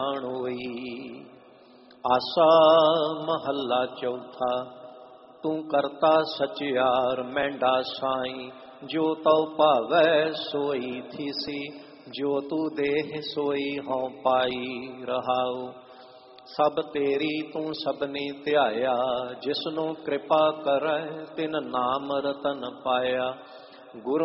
ਹੋਈ। ਆਸਾ ਮਹੱਲਾ ਚੌਥਾ। ਤੂੰ ਕਰਤਾ ਸਚਿਆਰ ਮੈਂਡਾ ਸਾਈਂ, ਜੋ ਤਉ ਭਾਵੈ ਸੋਈ ਥੀਸੀ, ਜੋ ਤੂੰ ਦੇਹ ਸੋਈ ਹਉ ਪਾਈ। ਰਹਾਉ ਸਭ ਤੇਰੀ ਤੂੰ ਸਭਨੀ ਧਿਆਇਆ, ਜਿਸਨੂੰ ਕਿਰਪਾ ਕਰੈ ਤਿਨ ਨਾਮ ਰਤਨ ਪਾਇਆ। ਗੁਰ